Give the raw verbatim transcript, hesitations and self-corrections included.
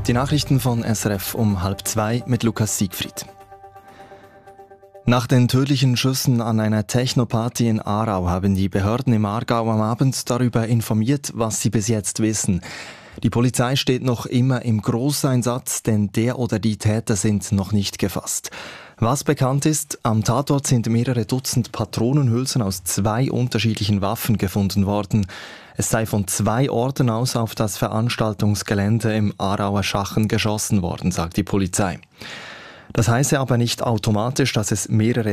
Die Nachrichten von S R F um halb zwei mit Lukas Siegfried. Nach den tödlichen Schüssen an einer Techno-Party in Aarau haben die Behörden im Aargau am Abend darüber informiert, was sie bis jetzt wissen. Die Polizei steht noch immer im Großeinsatz, denn der oder die Täter sind noch nicht gefasst. Was bekannt ist, am Tatort sind mehrere Dutzend Patronenhülsen aus zwei unterschiedlichen Waffen gefunden worden. Es sei von zwei Orten aus auf das Veranstaltungsgelände im Aarauer Schachen geschossen worden, sagt die Polizei. Das heiße aber nicht automatisch, dass es mehrere